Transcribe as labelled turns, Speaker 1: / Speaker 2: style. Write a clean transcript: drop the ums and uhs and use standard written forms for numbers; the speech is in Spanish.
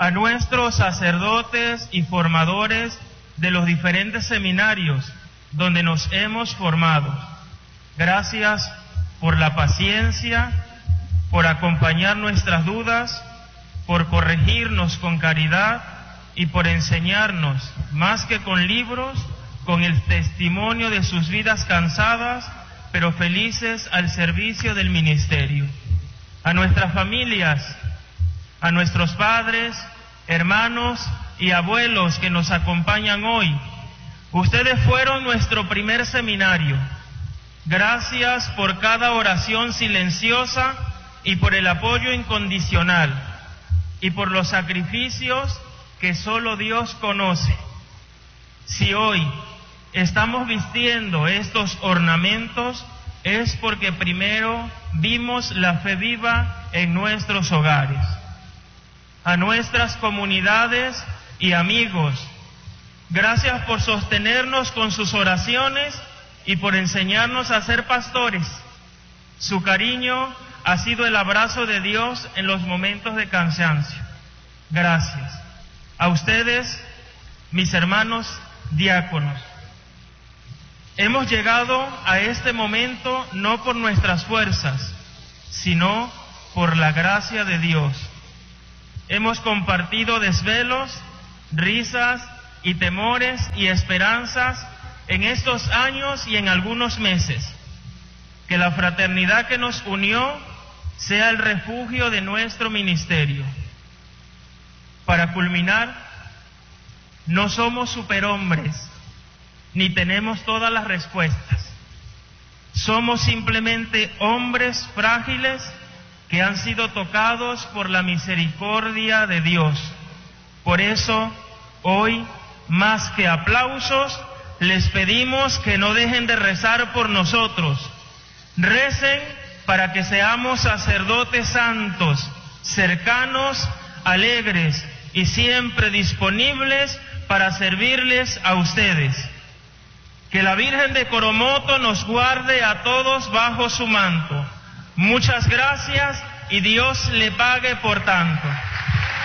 Speaker 1: a nuestros sacerdotes y formadores de los diferentes seminarios donde nos hemos formado. Gracias por la paciencia, por acompañar nuestras dudas, por corregirnos con caridad y por enseñarnos, más que con libros, con el testimonio de sus vidas cansadas, pero felices al servicio del ministerio. A nuestras familias, a nuestros padres, hermanos y abuelos que nos acompañan hoy. Ustedes fueron nuestro primer seminario. Gracias por cada oración silenciosa y por el apoyo incondicional y por los sacrificios que solo Dios conoce. Si hoy estamos vistiendo estos ornamentos es porque primero vimos la fe viva en nuestros hogares. A nuestras comunidades y amigos, gracias por sostenernos con sus oraciones y por enseñarnos a ser pastores. Su cariño ha sido el abrazo de Dios en los momentos de cansancio. Gracias. A ustedes, mis hermanos diáconos. Hemos llegado a este momento no por nuestras fuerzas, sino por la gracia de Dios. Hemos compartido desvelos, risas y temores y esperanzas en estos años y en algunos meses. Que la fraternidad que nos unió sea el refugio de nuestro ministerio. Para culminar, no somos superhombres, ni tenemos todas las respuestas. Somos simplemente hombres frágiles que han sido tocados por la misericordia de Dios. Por eso, hoy, más que aplausos, les pedimos que no dejen de rezar por nosotros. Recen para que seamos sacerdotes santos, cercanos, alegres y siempre disponibles para servirles a ustedes. Que la Virgen de Coromoto nos guarde a todos bajo su manto. Muchas gracias y Dios le pague por tanto.